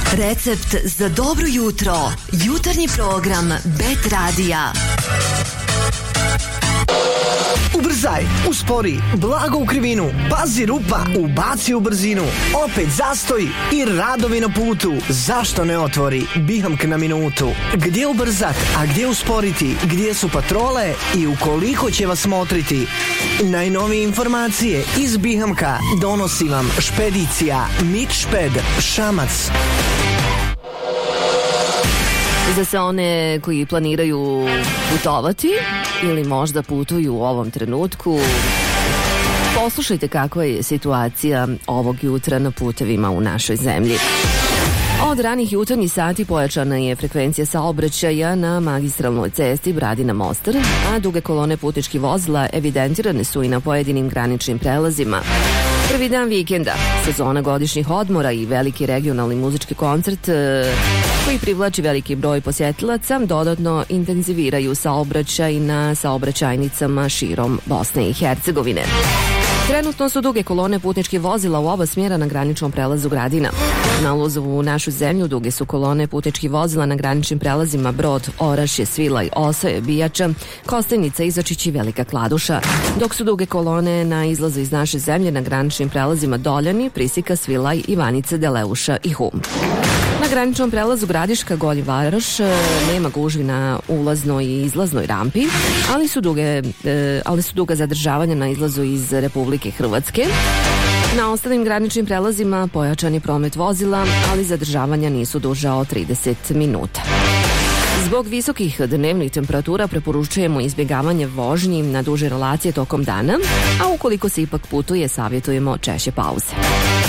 Recept za dobro jutro. Jutarnji program Bet Radija. Ubrzaj, uspori, blago u krivinu, pazi rupa, ubaci u brzinu, opet zastoj i radovi na putu. Zašto ne otvori Bihamk na minutu? Gdje ubrzat, a gdje usporiti, gdje su patrole i ukoliko će vas motriti? Najnovije informacije iz Bihamka donosi vam špedicija Mitšped Šamac. Za sve one koji planiraju putovati ili možda putuju u ovom trenutku, poslušajte kakva je situacija ovog jutra na putevima u našoj zemlji. Od ranih jutarnjih sati pojačana je frekvencija saobraćaja na magistralnoj cesti Bradina-Mostar, a duge kolone putničkih vozila evidentirane su i na pojedinim graničnim prelazima. Prvi dan vikenda, sezona godišnjih odmora i veliki regionalni muzički koncert koji privlači veliki broj posjetilaca dodatno intenziviraju saobraćaj na saobraćajnicama širom Bosne i Hercegovine. Trenutno su duge kolone putničkih vozila u oba smjera na graničnom prelazu Gradina. Na ulazu u našu zemlju duge su kolone putničkih vozila na graničnim prelazima Brod, Orašje, Svilaj, Osoje, Bijača, Kostajnica, Izočić i Velika Kladuša, dok su duge kolone na izlazu iz naše zemlje na graničnim prelazima Doljani, Prisika, Svilaj, Ivanica, Deleuša i Hum. Na graničnom prelazu Gradiška, Golj, Varoš nema gužvi na ulaznoj i izlaznoj rampi, ali su duga zadržavanja na izlazu iz Republike Hrvatske. Na ostalim graničnim prelazima pojačan je promet vozila, ali zadržavanja nisu duža od 30 minuta. Zbog visokih dnevnih temperatura preporučujemo izbjegavanje vožnji na duže relacije tokom dana, a ukoliko se ipak putuje, savjetujemo češće pauze.